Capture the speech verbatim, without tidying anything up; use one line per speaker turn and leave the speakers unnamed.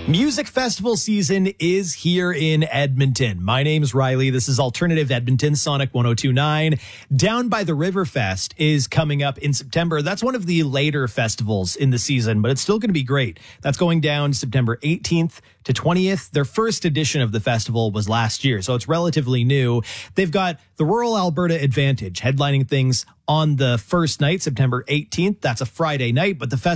Music festival season is here in Edmonton. My name's Riley. This is Alternative Edmonton, Sonic one oh two point nine. Down by the River Fest is coming up in September. That's one of the later festivals in the season, but it's still going to be great. That's going down September eighteenth to twentieth. Their first edition of the festival was last year, so it's relatively new. They've got the Rural Alberta Advantage headlining things on the first night, September eighteenth. That's a Friday night, but the festival